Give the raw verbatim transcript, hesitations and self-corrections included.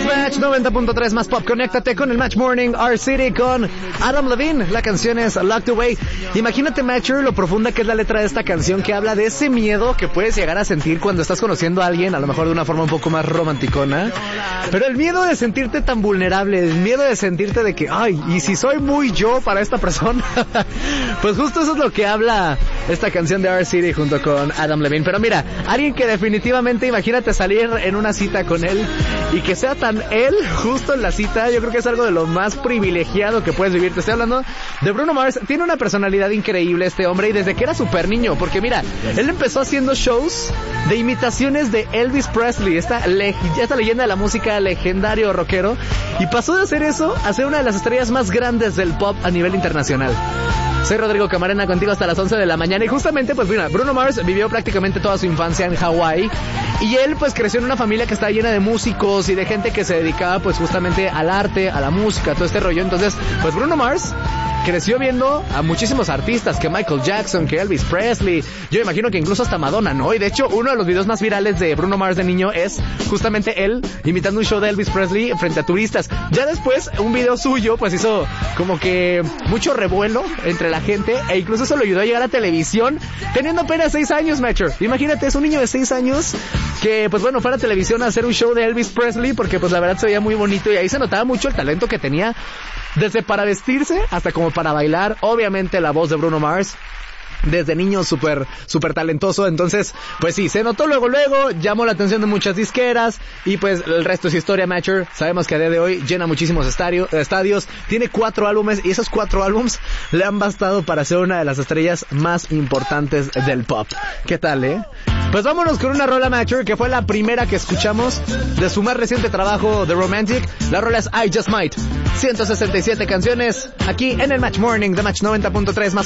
Match noventa punto tres más pop. Conéctate con el Match Morning, Our City con Adam Levine. La canción es Locked Away. Imagínate, Matcher, lo profunda que es la letra de esta canción, que habla de ese miedo que puedes llegar a sentir cuando estás conociendo a alguien, a lo mejor de una forma un poco más romanticona. Pero el miedo de sentirte tan vulnerable, el miedo de sentirte de que, ay, ¿y si soy muy yo para esta persona? Pues justo eso es lo que habla esta canción de Our City junto con Adam Levine. Pero mira, alguien que definitivamente, imagínate salir en una cita con él y que sea tan él justo en la cita, yo creo que es algo de lo más privilegiado que puedes vivir. Te estoy hablando de Bruno Mars. Tiene una personalidad increíble este hombre, y desde que era súper niño, porque mira, él empezó haciendo shows de imitaciones de Elvis Presley, esta, le- esta leyenda de la música, legendario rockero, y pasó de hacer eso a ser una de las estrellas más grandes del pop a nivel internacional. Soy Rodrigo Camarena, contigo hasta las once de la mañana. Y justamente, pues mira, Bruno Mars vivió prácticamente toda su infancia en Hawái. Y él, pues, creció en una familia que está llena de músicos y de gente que se dedicaba, pues, justamente al arte, a la música, todo este rollo. Entonces, pues, Bruno Mars creció viendo a muchísimos artistas, que Michael Jackson, que Elvis Presley, yo imagino que incluso hasta Madonna, ¿no? Y de hecho, uno de los videos más virales de Bruno Mars de niño es justamente él imitando un show de Elvis Presley frente a turistas. Ya después, un video suyo, pues hizo como que mucho revuelo entre la gente, e incluso eso lo ayudó a llegar a televisión, teniendo apenas seis años, Matcher. Imagínate, es un niño de seis años que, pues bueno, fuera a televisión a hacer un show de Elvis Presley, porque pues la verdad se veía muy bonito, y ahí se notaba mucho el talento que tenía, desde para vestirse hasta como para bailar. Obviamente la voz de Bruno Mars, desde niño súper, súper talentoso. Entonces, pues sí, se notó luego, luego, llamó la atención de muchas disqueras, y pues el resto es historia, Matcher. Sabemos que a día de hoy llena muchísimos estadio, estadios, tiene cuatro álbumes, y esos cuatro álbumes le han bastado para ser una de las estrellas más importantes del pop. ¿Qué tal, eh? Pues vámonos con una rola, Matcher, que fue la primera que escuchamos de su más reciente trabajo, The Romantic. La rola es I Just Might. ciento sesenta y siete canciones aquí en el Match Morning de Match noventa punto tres más